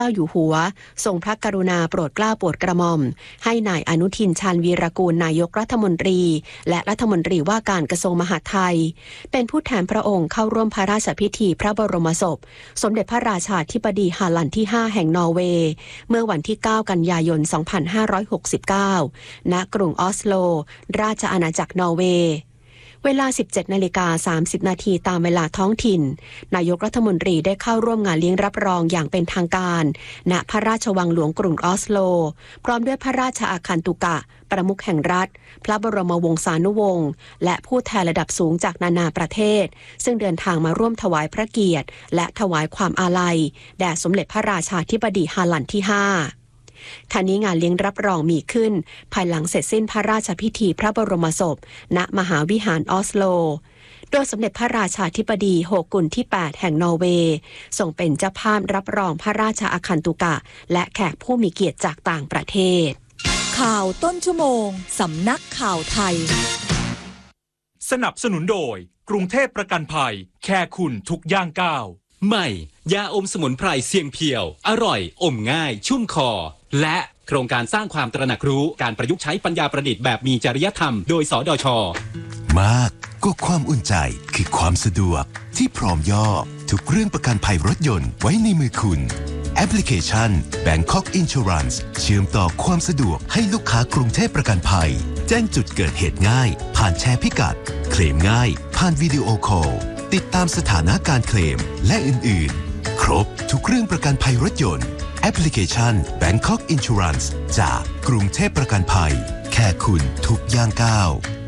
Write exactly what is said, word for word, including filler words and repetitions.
เจ้าอยู่หัวทรงพระกรุณาโปรดเกล้าโปรดกระหม่อมให้นายอนุทินชาญวีรกูลนายกรัฐมนตรีและรัฐมนตรีว่าการกระทรวงมหาดไทยเป็นผู้แทนพระองค์เข้าร่วมพระราชพิธีพระบรมศพสมเด็จพระราชาธิบดีฮาลันด์ที่ห้าแห่งนอร์เวย์เมื่อวันที่เก้ากันยายนสองพันห้าร้อยหกสิบเก้าณกรุงออสโลราชอาณาจักรนอร์เวย์เวลา สิบเจ็ดนาฬิกาสามสิบนาทีตามเวลาท้องถิ่นนายกรัฐมนตรีได้เข้าร่วมงานเลี้ยงรับรองอย่างเป็นทางการณพระราชวังหลวงกรุงออสโลพร้อมด้วยพระราชอาคันตุกะประมุขแห่งรัฐพระบรมวงศานุวงศ์และผู้แทนระดับสูงจากนานาประเทศซึ่งเดินทางมาร่วมถวายพระเกียรติและถวายความอาลัยแด่สมเด็จพระราชาธิบดีฮาลันด์ที่ห้าท่านี้งานเลี้ยงรับรองมีขึ้นภายหลังเสร็จสิ้นพระราชพิธีพระบรมศพณมหาวิหารออสโลโดยสมเด็จพระราชาธิบดีโฮกุนที่แปดแห่งนอร์เวย์ทรงเป็นเจ้าภาพรับรองพระราชอาคันตุกะและแขกผู้มีเกียรติจากต่างประเทศข่าวต้นชั่วโมงสำนักข่าวไทยสนับสนุนโดยกรุงเทพประกันภัยแค่คุณทุกย่างก้าวใหม่ยาอมสมุนไพรเสียงเพียวอร่อยอมง่ายชุ่มคอและโครงการสร้างความตระหนักรู้การประยุกต์ใช้ปัญญาประดิษฐ์แบบมีจริยธรรมโดยสดช. มากก็ความอุ่นใจคือความสะดวกที่พร้อมย่อทุกเรื่องประกันภัยรถยนต์ไว้ในมือคุณแอปพลิเคชัน Bangkok Insurance เชื่อมต่อความสะดวกให้ลูกค้ากรุงเทพประกันภัยแจ้งจุดเกิดเหตุง่ายผ่านแชร์พิกัดเคลมง่ายผ่านวิดีโอคอลติดตามสถานะการเคลมและอื่นๆครบทุกเรื่องประกันภัยรถยนต์แอปพลิเคชัน Bangkok Insurance จากกรุงเทพประกันภัยแค่คุณทุกย่างก้าว